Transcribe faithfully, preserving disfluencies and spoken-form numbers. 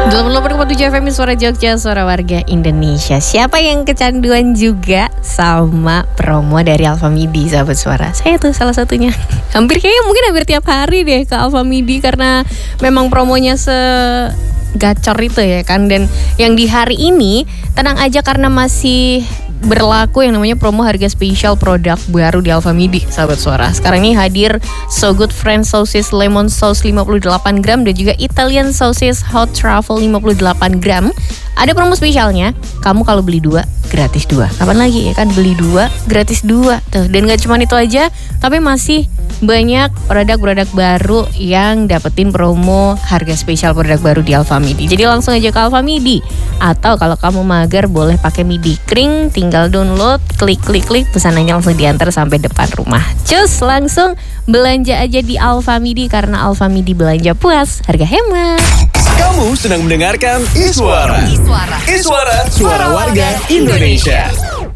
delapan puluh delapan koma tujuh F M Suara Jogja, Suara Warga Indonesia. Siapa yang kecanduan juga sama promo dari Alfamidi, sahabat suara? Saya tuh salah satunya. Hampir kayaknya mungkin hampir tiap hari deh ke Alfamidi karena memang promonya se gacor itu ya kan. Dan yang di hari ini tenang aja karena masih berlaku yang namanya promo harga spesial produk baru di Alfamidi, sahabat suara. Sekarang ini hadir So Good French Sausage Lemon Sauce lima puluh delapan gram dan juga Italian Sausage Hot Truffle lima puluh delapan gram. Ada promo spesialnya, kamu kalau beli dua gratis dua. Kapan lagi ya kan, beli dua gratis dua tuh. Dan gak cuma itu aja, tapi masih banyak produk-produk baru yang dapetin promo harga spesial produk baru di Alfamidi. Jadi langsung aja ke Alfamidi. Atau kalau kamu mager boleh pakai Midi Kring, tinggal download, klik klik klik, pesanannya langsung diantar sampai depan rumah. Cus, langsung belanja aja di Alfamidi karena Alfamidi belanja puas, harga hemat. Kamu sedang mendengarkan Iswara. Iswara. Iswara, suara warga Indonesia.